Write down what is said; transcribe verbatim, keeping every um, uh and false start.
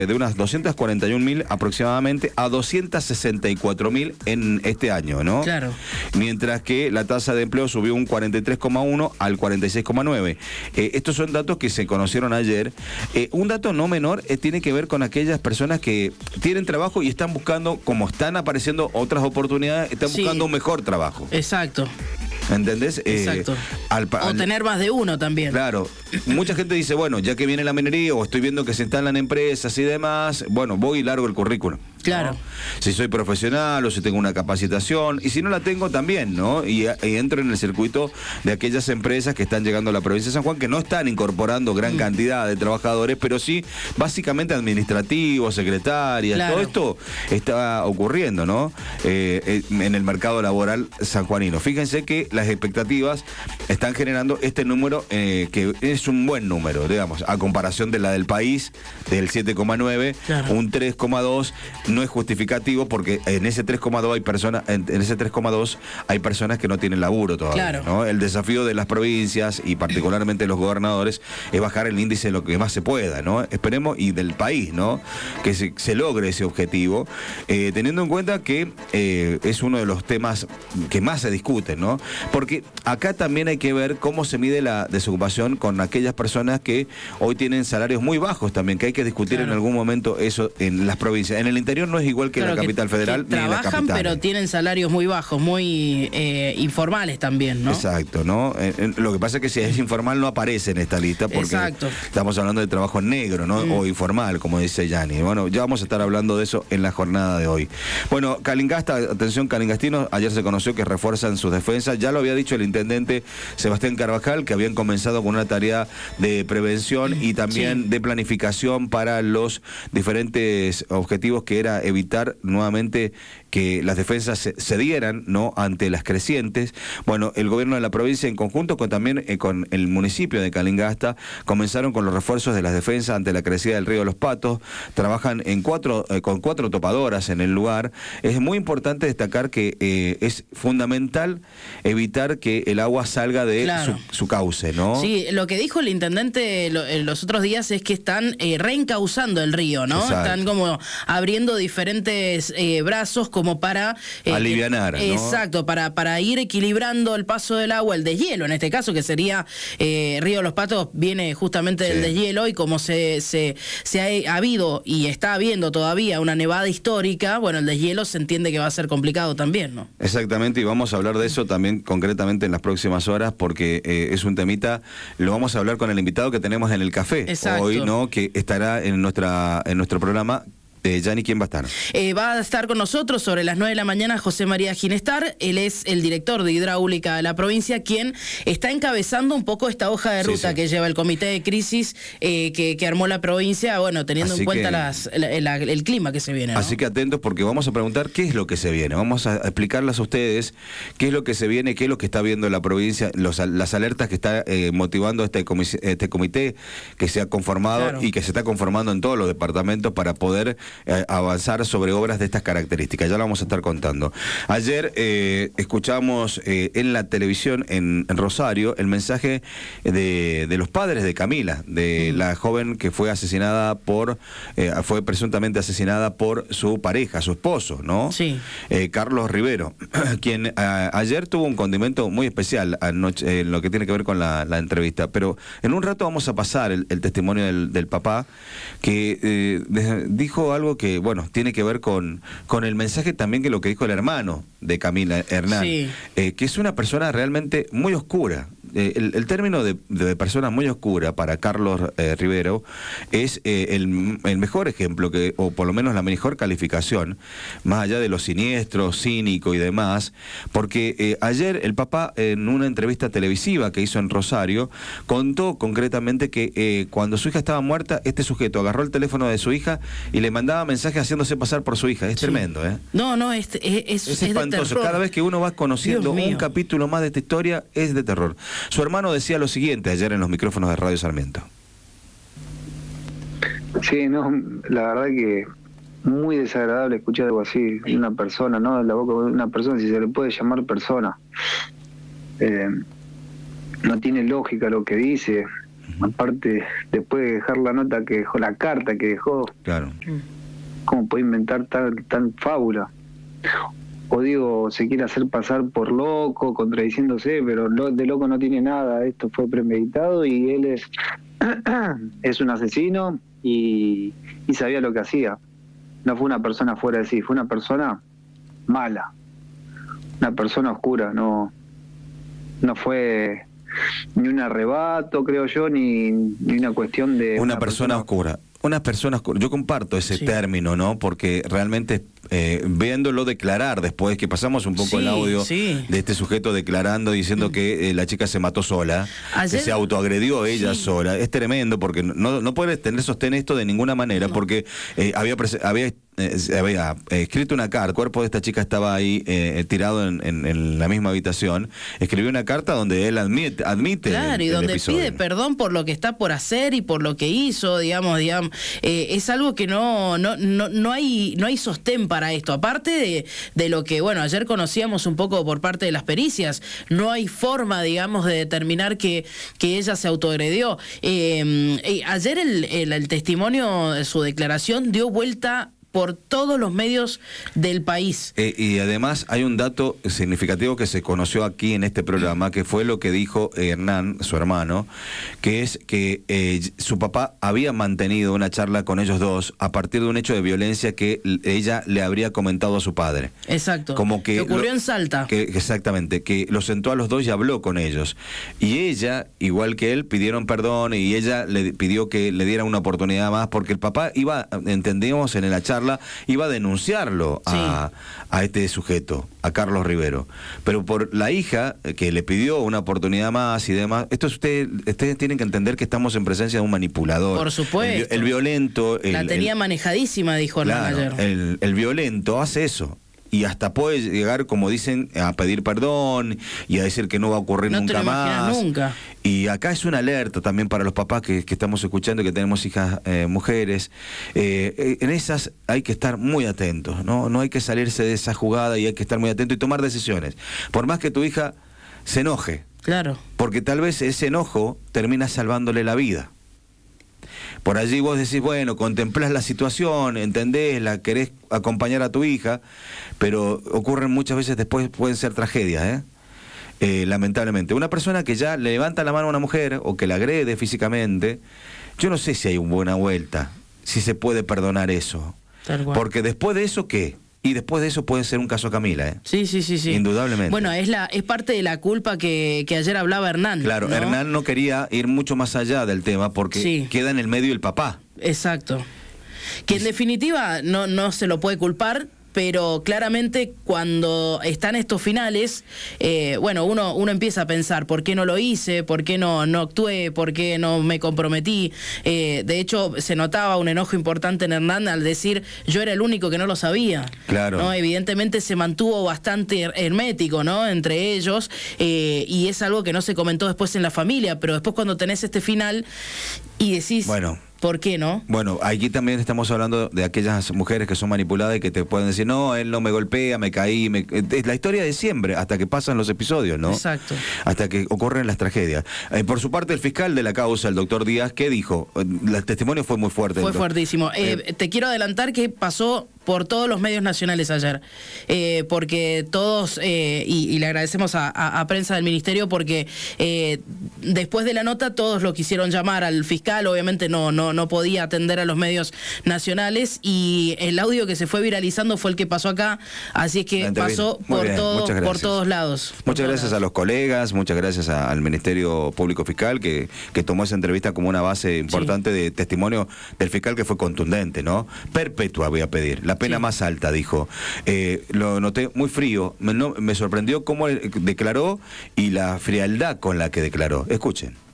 de unas doscientas cuarenta y un mil aproximadamente a doscientas sesenta y cuatro mil en este año, ¿no? Claro. Mientras que la tasa de empleo subió un cuarenta y tres coma uno al cuarenta y seis coma nueve. Eh, estos son datos que se conocieron ayer. Eh, un dato no menor eh, tiene que ver con aquellas personas que tienen trabajo y están buscando, como están apareciendo otras oportunidades, están Sí. buscando un mejor trabajo. Exacto. ¿Entendés? Exacto. Eh, al, O al, tener más de uno también. Claro, mucha gente dice, bueno, ya que viene la minería o estoy viendo que se instalan empresas y demás, bueno, voy y largo el currículum. Claro. ¿No? Si soy profesional o si tengo una capacitación, y si no la tengo también, ¿no? Y, y entro en el circuito de aquellas empresas que están llegando a la provincia de San Juan, que no están incorporando gran mm. cantidad de trabajadores, pero sí básicamente administrativos, secretarias, claro. todo esto está ocurriendo, ¿no? Eh, en el mercado laboral sanjuanino. Fíjense que las expectativas están generando este número, eh, que es un buen número, digamos, a comparación de la del país, del siete coma nueve, claro. un tres coma dos. No es justificativo porque en ese tres coma dos hay personas, en, en ese tres coma dos hay personas que no tienen laburo todavía, claro. ¿no? El desafío de las provincias y particularmente los gobernadores es bajar el índice lo que más se pueda, ¿no? Esperemos, y del país, ¿no? Que se, se logre ese objetivo, eh, teniendo en cuenta que eh, es uno de los temas que más se discuten, ¿no? Porque acá también hay que ver cómo se mide la desocupación con aquellas personas que hoy tienen salarios muy bajos también, que hay que discutir claro. en algún momento eso en las provincias. En el interior no es igual que claro, en la capital que, federal que ni en la trabajan, capital. Pero tienen salarios muy bajos, muy eh, informales también, ¿no? Exacto, ¿no? Eh, eh, lo que pasa es que si es informal no aparece en esta lista porque Exacto. estamos hablando de trabajo negro, ¿no? Mm. O informal, como dice Yanni. Bueno, ya vamos a estar hablando de eso en la jornada de hoy. Bueno, Calingasta, atención Calingastinos, ayer se conoció que refuerzan sus defensas. Ya lo había dicho el intendente Sebastián Carvajal, que habían comenzado con una tarea de prevención y también sí. de planificación para los diferentes objetivos, que era evitar nuevamente que las defensas se, se dieran, ¿no?, ante las crecientes. Bueno, el gobierno de la provincia, en conjunto con también eh, con el municipio de Calingasta, comenzaron con los refuerzos de las defensas ante la crecida del río Los Patos. Trabajan en cuatro eh, con cuatro topadoras en el lugar. Es muy importante destacar que eh, es fundamental evitar que el agua salga de claro. su, su cauce, ¿no? Sí, lo que dijo el intendente lo, los otros días es que están eh, reencauzando el río, ¿no? Exacto. Están como abriendo diferentes eh, brazos como para... Eh, alivianar, eh, ¿no? Exacto, para, para ir equilibrando el paso del agua, el deshielo en este caso, que sería eh, Río Los Patos, viene justamente del sí. deshielo, y como se, se, se ha, ha habido y está habiendo todavía una nevada histórica, bueno, el deshielo se entiende que va a ser complicado también, ¿no? Exactamente, y vamos a hablar de eso también concretamente en las próximas horas, porque eh, es un temita, lo vamos a hablar con el invitado que tenemos en el café Exacto. hoy, ¿no?, que estará en nuestra en nuestro programa. Eh, Yanni, ¿quién va a estar? Eh, va a estar con nosotros sobre las nueve de la mañana José María Ginestar. Él es el director de hidráulica de la provincia, quien está encabezando un poco esta hoja de ruta sí, sí. que lleva el comité de crisis eh, que, que armó la provincia, bueno, teniendo así en cuenta que, las, la, la, el clima que se viene, ¿no? Así que atentos, porque vamos a preguntar qué es lo que se viene. Vamos a explicarles a ustedes qué es lo que se viene, qué es lo que está viendo la provincia, los, las alertas que está eh, motivando este, comis, este comité que se ha conformado claro. y que se está conformando en todos los departamentos para poder Eh, avanzar sobre obras de estas características. Ya lo vamos a estar contando. Ayer eh, escuchamos eh, en la televisión en, en Rosario el mensaje de, de los padres de Camila, de mm. la joven que fue asesinada por, eh, fue presuntamente asesinada por su pareja, su esposo, ¿no? Sí. Eh, Carlos Rivero, quien a, ayer tuvo un condimento muy especial anoche, en lo que tiene que ver con la, la entrevista. Pero en un rato vamos a pasar el, el testimonio del, del papá, que eh, de, dijo algo que, bueno, tiene que ver con, con el mensaje también que lo que dijo el hermano de Camila, Hernán, sí. eh, que es una persona realmente muy oscura. Eh, el, el término de, de persona muy oscura para Carlos eh, Rivero es eh, el, el mejor ejemplo, que o por lo menos la mejor calificación, más allá de lo siniestro, cínico y demás, porque eh, ayer el papá, en una entrevista televisiva que hizo en Rosario, contó concretamente que eh, cuando su hija estaba muerta, este sujeto agarró el teléfono de su hija y le mandaba mensajes haciéndose pasar por su hija. Es sí. tremendo, ¿eh? No, no, es, es, es, es espantoso. Cada vez que uno va conociendo un capítulo más de esta historia, es de terror. Su hermano decía lo siguiente ayer en los micrófonos de Radio Sarmiento. Sí, no, la verdad que muy desagradable escuchar algo así, una persona, ¿no? En la boca de una persona, si se le puede llamar persona. Eh, no tiene lógica lo que dice. Uh-huh. Aparte, después de dejar la nota que dejó, la carta que dejó, claro. ¿Cómo puede inventar tal, tal fábula? O digo, se quiere hacer pasar por loco, contradiciéndose, pero lo, de loco no tiene nada, esto fue premeditado y él es, es un asesino y, y sabía lo que hacía. No fue una persona fuera de sí, fue una persona mala, una persona oscura, no, no fue ni un arrebato, creo yo, ni, ni una cuestión de... Una, una persona, persona oscura. Una persona oscura. Yo comparto ese sí. término, ¿no? Porque realmente eh, viéndolo declarar después, que pasamos un poco sí, el audio sí. de este sujeto declarando, diciendo mm. que eh, la chica se mató sola, Ayer... que se autoagredió ella sí. sola. Es tremendo porque no, no puedes tener sostener esto de ninguna manera, no. porque eh, había, había eh, había eh, escrito una carta, el cuerpo de esta chica estaba ahí eh, tirado en, en, en la misma habitación, escribió una carta donde él admite, admite claro, el, y donde episodio. Pide perdón por lo que está por hacer y por lo que hizo, digamos, digamos eh, es algo que no, no, no, no hay, no hay sostén para esto, aparte de, de lo que, bueno, ayer conocíamos un poco por parte de las pericias, no hay forma, digamos, de determinar que, que ella se autoagredió. Eh, eh, ayer el, el, el testimonio de su declaración dio vuelta por todos los medios del país. Eh, y además hay un dato significativo que se conoció aquí en este programa, que fue lo que dijo Hernán, su hermano, que es que eh, su papá había mantenido una charla con ellos dos a partir de un hecho de violencia que ella le habría comentado a su padre. Exacto. Como que, que ocurrió lo, en Salta. Que, exactamente, que los sentó a los dos y habló con ellos. Y ella, igual que él, pidieron perdón y ella le pidió que le dieran una oportunidad más porque el papá iba, entendíamos en la charla, iba a denunciarlo sí. a, a este sujeto, a Carlos Rivero. Pero por la hija, que le pidió una oportunidad más y demás, esto ustedes, ustedes tienen que entender que estamos en presencia de un manipulador. Por supuesto. El, el violento... El, la tenía el, manejadísima, dijo claro, ayer. El, el violento hace eso. Y hasta puede llegar, como dicen, a pedir perdón y a decir que no va a ocurrir no nunca te lo más. Nunca. Y acá es una alerta también para los papás que, que estamos escuchando, que tenemos hijas eh, mujeres. Eh, en esas hay que estar muy atentos, ¿no? No hay que salirse de esa jugada y hay que estar muy atentos y tomar decisiones. Por más que tu hija se enoje. Claro. Porque tal vez ese enojo termina salvándole la vida. Por allí vos decís, bueno, contemplás la situación, entendés, la querés acompañar a tu hija, pero ocurren muchas veces después, pueden ser tragedias, ¿eh? Eh, lamentablemente. Una persona que ya le levanta la mano a una mujer o que la agrede físicamente, yo no sé si hay una buena vuelta, si se puede perdonar eso. Tal cual. Porque después de eso, ¿qué? Y después de eso puede ser un caso Camila, ¿eh? Sí, sí, sí, sí. Indudablemente. Bueno, es la es parte de la culpa que, que ayer hablaba Hernán. Claro, ¿no? Hernán no quería ir mucho más allá del tema porque sí. queda en el medio el papá. Exacto. Que en definitiva no, no se lo puede culpar, pero claramente cuando están estos finales, eh, bueno, uno uno empieza a pensar, ¿por qué no lo hice? ¿Por qué no, no actué? ¿Por qué no me comprometí? Eh, de hecho, se notaba un enojo importante en Hernán al decir, yo era el único que no lo sabía. Claro. ¿No? Evidentemente se mantuvo bastante hermético, ¿no? Entre ellos, eh, y es algo que no se comentó después en la familia, pero después cuando tenés este final y decís... Bueno. ¿Por qué no? Bueno, aquí también estamos hablando de aquellas mujeres que son manipuladas y que te pueden decir, no, él no me golpea, me caí. Me... Es la historia de siempre, hasta que pasan los episodios, ¿no? Exacto. Hasta que ocurren las tragedias. Eh, por su parte, el fiscal de la causa, el doctor Díaz, ¿qué dijo? El testimonio fue muy fuerte. Fue fuertísimo. Eh, eh, te quiero adelantar que pasó por todos los medios nacionales ayer, eh, porque todos, eh, y, y le agradecemos a, a, a prensa del ministerio, porque eh, después de la nota todos lo quisieron llamar al fiscal, obviamente no, no, no podía atender a los medios nacionales, y el audio que se fue viralizando fue el que pasó acá, así es que pasó por, bien, todo, por todos lados. Muchas gracias lados. a los colegas, muchas gracias a, al Ministerio Público Fiscal, que, que tomó esa entrevista como una base importante sí. de testimonio del fiscal, que fue contundente, ¿no? Perpetua voy a pedir. La pena sí. más alta, dijo. Eh, lo noté muy frío. Me, no, me sorprendió cómo declaró y la frialdad con la que declaró. Escuchen.